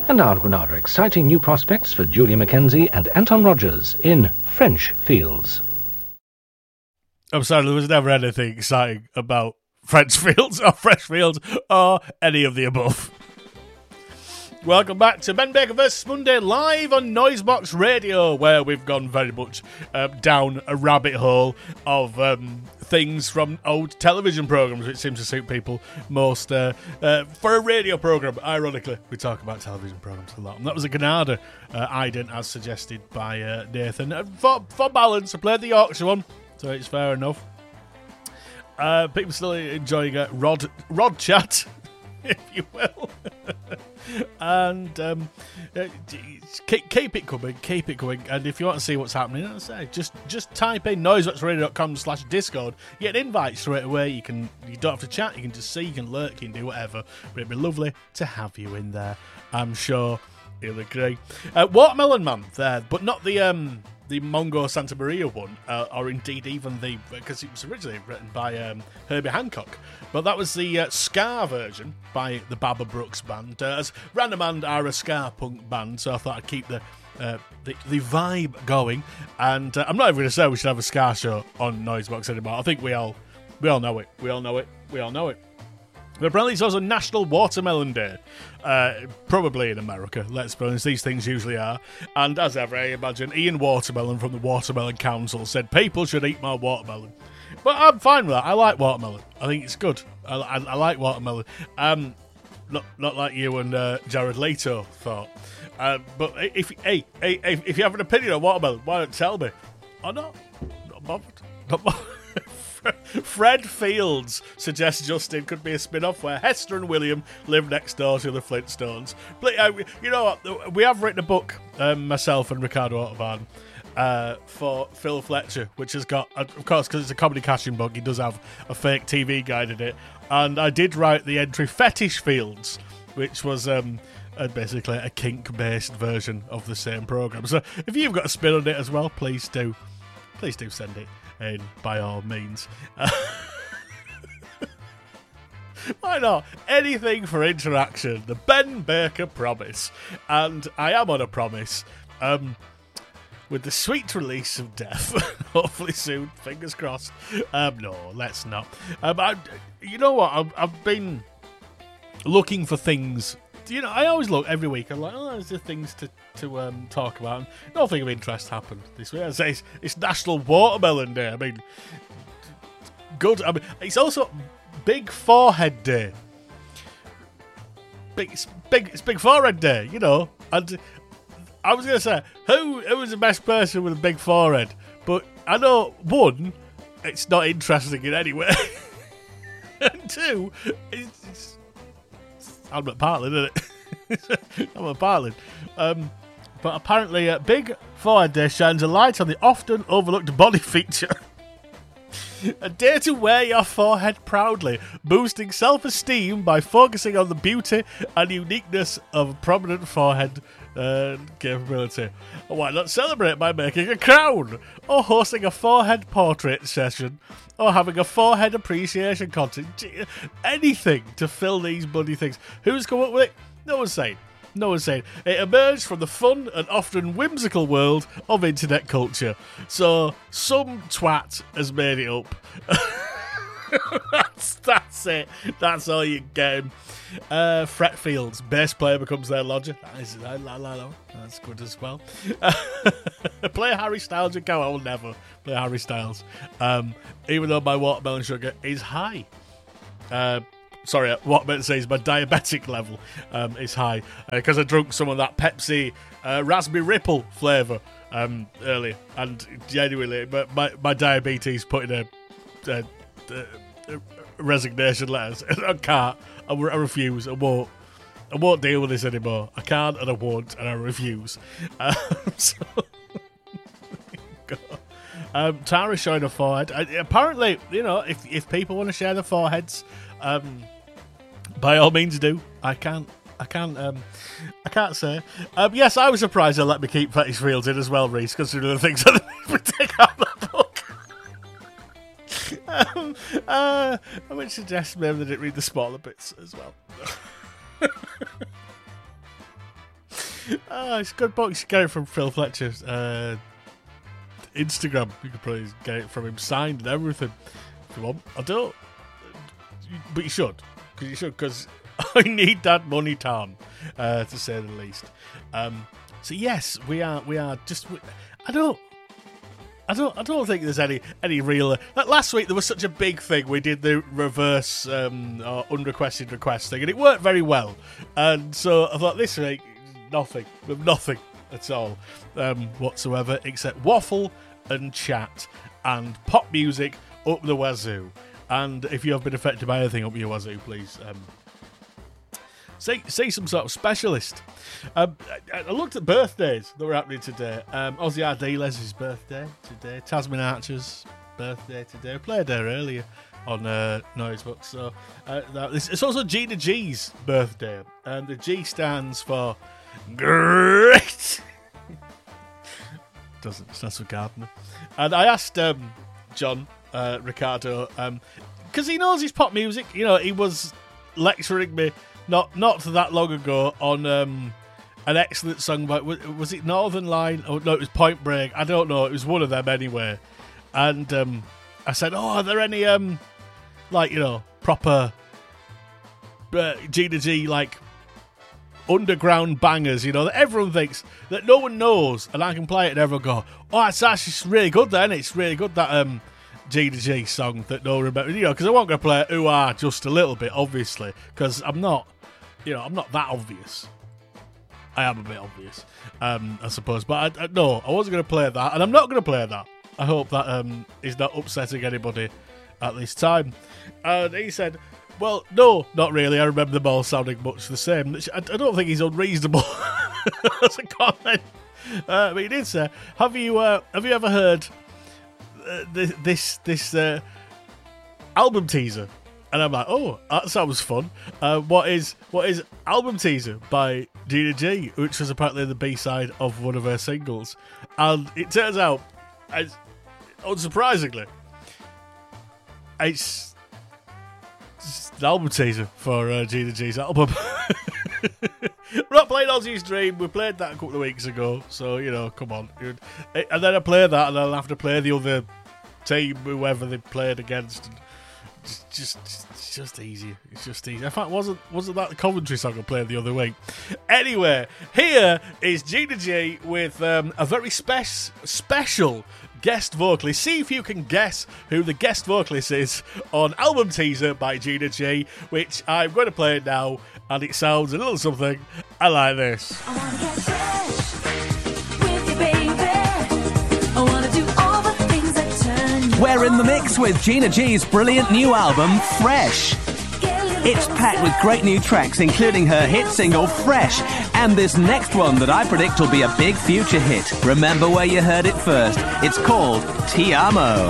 And now another exciting new prospects for Julia Mackenzie and Anton Rogers in French Fields. I'm sorry, there was never anything exciting about French Fields or Fresh Fields or any of the above. Welcome back to Ben Baker vs. Monday live on Noisebox Radio, where we've gone very much down a rabbit hole of things from old television programmes, which seems to suit people most. For a radio programme, ironically, we talk about television programmes a lot. And that was a Granada ident, as suggested by Nathan. For balance, I played the Yorkshire one, so it's fair enough. People still enjoying Rod chat, if you will. And keep it coming. And if you want to see what's happening, as I say, just type in noiseboxradio.com/discord. You get an invite straight away. You don't have to chat. You can just see. You can lurk. You can do whatever. But it'd be lovely to have you in there. I'm sure you'll agree. Watermelon Man there, but not the Mongo Santa Maria one, or indeed even because it was originally written by Herbie Hancock, but that was the ska version by the Baba Brooks Band. As Random Hand are a ska punk band, so I thought I'd keep the vibe going. And I'm not even going to say we should have a ska show on Noisebox anymore. I think we all know it. But apparently it's also National Watermelon Day. Probably in America, let's be honest, these things usually are. And as ever, I imagine Ian Watermelon from the Watermelon Council said people should eat more watermelon. But I'm fine with that. I like watermelon. I think it's good. I like watermelon. Not like you and Jared Leto thought. But if you have an opinion on watermelon, why don't tell me? Or not? Not bothered. Fred Fields suggests Justin could be a spin-off where Hester and William live next door to the Flintstones. But, you know what? We have written a book, myself and Ricardo Autobahn, for Phil Fletcher, which has got, of course, because it's a comedy casting book, he does have a fake TV guide in it. And I did write the entry Fetish Fields, which was basically a kink-based version of the same programme. So if you've got a spin on it as well, please do send it in, by all means. Why not? Anything for interaction. The Ben Baker promise. And I am on a promise. With the sweet release of death, hopefully soon, fingers crossed. No, let's not. You know what? I've been looking for things. You know, I always look every week. I'm like, there's the things to talk about. And nothing of interest happened this week. I say it's National Watermelon Day. I mean, good. I mean, it's also Big Forehead Day. It's Big Forehead Day. You know, and I was going to say who is the best person with a big forehead, but I know one, it's not interesting in any way, and two, it's Albert Partlin, isn't it? Albert Partlin. But apparently, Big Forehead Day shines a light on the often overlooked body feature. A day to wear your forehead proudly, boosting self-esteem by focusing on the beauty and uniqueness of a prominent forehead capability. Why not celebrate by making a crown, or hosting a forehead portrait session, or having a forehead appreciation contest? Anything to fill these bloody things. Who's come up with it? No one's saying. It emerged from the fun and often whimsical world of internet culture. So, some twat has made it up. That's it. That's all you get him. Fret Fields, bass player becomes their lodger. That's good as well. Play Harry Styles. I will never play Harry Styles. Even though my watermelon sugar is high. Sorry, what I meant to say is my diabetic level is high because I drunk some of that Pepsi Raspberry Ripple flavour earlier, and genuinely, but my diabetes put in a resignation letters. I can't. I refuse. I won't deal with this anymore. I can't and I won't and I refuse. Tara's showing her forehead. Apparently, you know, if people want to share their foreheads, by all means do. I can't say. Yes, I was surprised they let me keep Fetish Fields in as well, Reese, considering the things that we take out of the book. I would suggest maybe they didn't read the smaller bits as well. It's a good book. You should get it from Phil Fletcher's Instagram. You could probably get it from him signed and everything if you want. I don't, but you should, because I need that money, Tom, to say the least. So yes, we are just. I don't think there's any real. Like last week, there was such a big thing. We did the reverse or unrequested request thing, and it worked very well. And so I thought this week, nothing at all whatsoever, except waffle and chat and pop music up the wazoo. And if you have been affected by anything up your wazoo, please say some sort of specialist. I looked at birthdays that were happening today. Ozzy Ardiles' birthday today. Tasman Archer's birthday today. I played her earlier on Noisebook. So it's also Gina G's birthday. And the G stands for great. Doesn't. It stands for Gardner. And I asked John Ricardo, because he knows his pop music. You know, he was lecturing me not that long ago on an excellent song by, was it Northern Line? Oh no, it was Point Break. I don't know. It was one of them anyway. And I said, "Oh, are there any proper Gina G underground bangers? You know that everyone thinks that no one knows, and I can play it and everyone go, oh, it's actually really good. Then it's really good that Gina G song that no one remembers. You know, because I won't go play Ooh Ah just a little bit, obviously, because I'm not that obvious. I am a bit obvious, I suppose. But I wasn't going to play that, and I'm not going to play that. I hope that is not upsetting anybody at this time. And he said, well, no, not really. I remember them all sounding much the same. I don't think he's unreasonable as a comment. But he did say, have you ever heard this album teaser? And I'm like, oh, that sounds fun. What is Album Teaser by Gina G, which was apparently the B-side of one of her singles. And it turns out, unsurprisingly, it's an album teaser for Gina G's album. We're not playing Ozzy's Dream. We played that a couple of weeks ago, so, you know, come on. And then I play that, and I'll have to play the other team, whoever they played against. It's just easy. It's just easy. In fact, wasn't that the Coventry song I played the other week? Anyway, here is Gina G with a very special guest vocalist. See if you can guess who the guest vocalist is on Album Teaser by Gina G, which I'm going to play now, and it sounds a little something like this. I wanna get fresh with you, baby. I wanna do all the things that turn you. We're in the mix with Gina G's brilliant new album, Fresh. It's packed with great new tracks, including her hit single, Fresh, and this next one that I predict will be a big future hit. Remember where you heard it first. It's called Ti Amo.